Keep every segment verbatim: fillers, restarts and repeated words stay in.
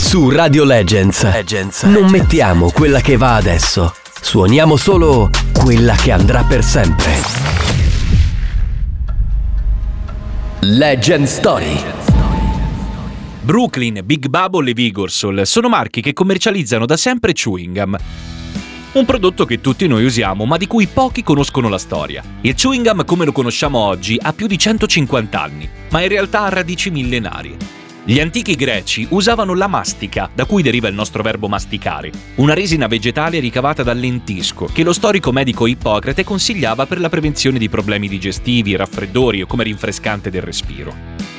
Su Radio Legends, Legends non Legends. Mettiamo quella che va adesso, suoniamo solo quella che andrà per sempre. Legend Story. Brooklyn, Big Bubble e Vigorsol sono marchi che commercializzano da sempre chewing gum. Un prodotto che tutti noi usiamo, ma di cui pochi conoscono la storia. Il chewing gum, come lo conosciamo oggi, ha più di centocinquanta anni, ma in realtà ha radici millenarie. Gli antichi greci usavano la mastica, da cui deriva il nostro verbo masticare, una resina vegetale ricavata dal lentisco, che lo storico medico Ippocrate consigliava per la prevenzione di problemi digestivi, raffreddori o come rinfrescante del respiro.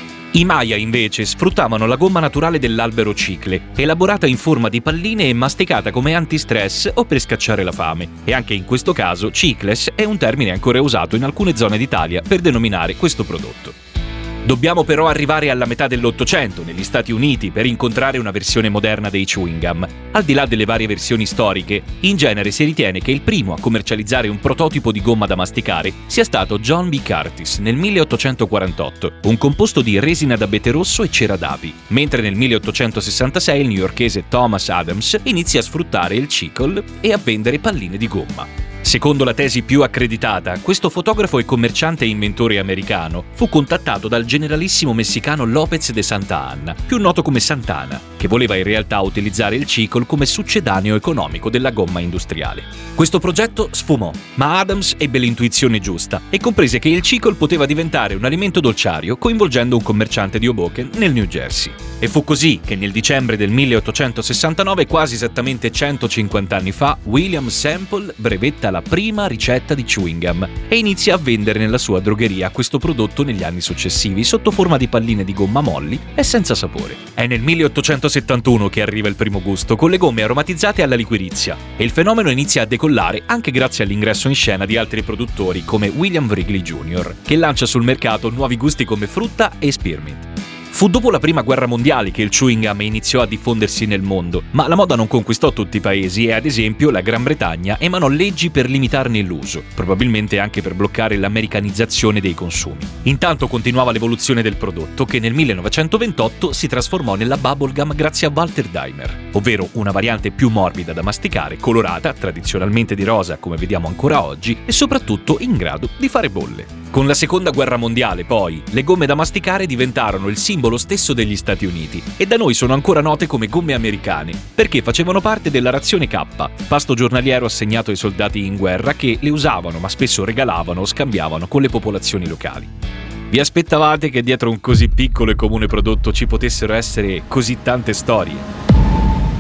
I Maya, invece, sfruttavano la gomma naturale dell'albero cicle, elaborata in forma di palline e masticata come antistress o per scacciare la fame. E anche in questo caso, cicles è un termine ancora usato in alcune zone d'Italia per denominare questo prodotto. Dobbiamo però arrivare alla metà dell'Ottocento, negli Stati Uniti, per incontrare una versione moderna dei chewing gum. Al di là delle varie versioni storiche, in genere si ritiene che il primo a commercializzare un prototipo di gomma da masticare sia stato John B. Curtis nel milleottocentoquarantotto, un composto di resina d'abete rosso e cera d'api, mentre nel milleottocentosessantasei il newyorkese Thomas Adams inizia a sfruttare il cicle e a vendere palline di gomma. Secondo la tesi più accreditata, questo fotografo e commerciante e inventore americano fu contattato dal generalissimo messicano López de Santa Anna, più noto come Santana, che voleva in realtà utilizzare il cicle come succedaneo economico della gomma industriale. Questo progetto sfumò, ma Adams ebbe l'intuizione giusta e comprese che il cicle poteva diventare un alimento dolciario coinvolgendo un commerciante di Hoboken nel New Jersey. E fu così che nel dicembre del milleottocentosessantanove, quasi esattamente centocinquanta anni fa, William Semple brevetta la prima ricetta di chewing gum e inizia a vendere nella sua drogheria questo prodotto negli anni successivi sotto forma di palline di gomma molli e senza sapore. È nel milleottocentosettantuno che arriva il primo gusto, con le gomme aromatizzate alla liquirizia, e il fenomeno inizia a decollare anche grazie all'ingresso in scena di altri produttori come William Wrigley junior, che lancia sul mercato nuovi gusti come frutta e spearmint. Fu dopo la prima guerra mondiale che il chewing gum iniziò a diffondersi nel mondo, ma la moda non conquistò tutti i paesi e, ad esempio, la Gran Bretagna emanò leggi per limitarne l'uso, probabilmente anche per bloccare l'americanizzazione dei consumi. Intanto continuava l'evoluzione del prodotto, che nel millenovecentoventotto si trasformò nella bubblegum grazie a Walter Daimer, ovvero una variante più morbida da masticare, colorata, tradizionalmente di rosa come vediamo ancora oggi, e soprattutto in grado di fare bolle. Con la seconda guerra mondiale, poi, le gomme da masticare diventarono il simbolo stesso degli Stati Uniti e da noi sono ancora note come gomme americane, perché facevano parte della razione K, pasto giornaliero assegnato ai soldati in guerra che le usavano ma spesso regalavano o scambiavano con le popolazioni locali. Vi aspettavate che dietro un così piccolo e comune prodotto ci potessero essere così tante storie?